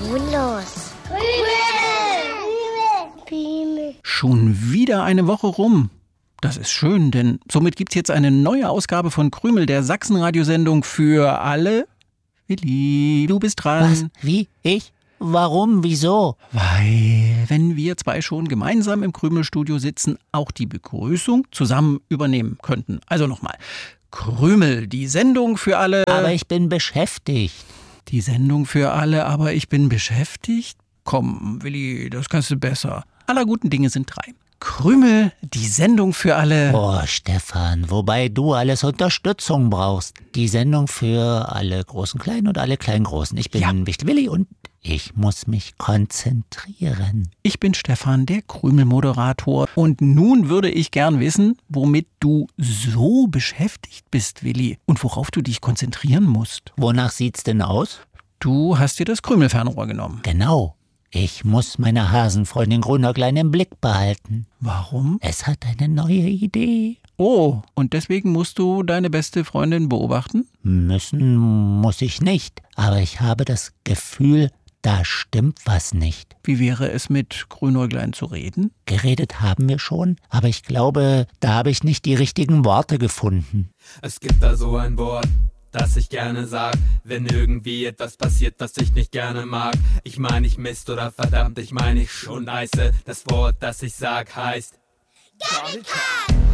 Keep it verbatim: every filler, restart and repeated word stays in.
nun los? Krümel! Krümel! Schon wieder eine Woche rum. Das ist schön, denn somit gibt's jetzt eine neue Ausgabe von Krümel, der Sachsenradiosendung für alle. Willi, du bist dran. Was? Wie? Ich? Warum? Wieso? Weil, wenn wir zwei schon gemeinsam im Krümelstudio sitzen, auch die Begrüßung zusammen übernehmen könnten. Also nochmal. Krümel, die Sendung für alle. Aber ich bin beschäftigt. Die Sendung für alle, aber ich bin beschäftigt? Komm, Willi, das kannst du besser. Aller guten Dinge sind drei. Krümel, die Sendung für alle. Oh, Stefan, wobei du alles Unterstützung brauchst. Die Sendung für alle Großen Kleinen und alle Kleinen Großen. Ich bin Ja. Wichtel Willi und ich muss mich konzentrieren. Ich bin Stefan, der Krümel-Moderator. Und nun würde ich gern wissen, womit du so beschäftigt bist, Willi. Und worauf du dich konzentrieren musst. Wonach sieht's denn aus? Du hast dir das Krümelfernrohr genommen. Genau. Ich muss meine Hasenfreundin Grünäuglein im Blick behalten. Warum? Es hat eine neue Idee. Oh, und deswegen musst du deine beste Freundin beobachten? Müssen muss ich nicht. Aber ich habe das Gefühl, da stimmt was nicht. Wie wäre es mit Grünäuglein zu reden? Geredet haben wir schon, aber ich glaube, da habe ich nicht die richtigen Worte gefunden. Es gibt da so ein Wort, das ich gerne sag, wenn irgendwie etwas passiert, das ich nicht gerne mag. Ich meine nicht Mist oder verdammt, ich meine ich schon nice. Das Wort, das ich sag, heißt Gabelkart!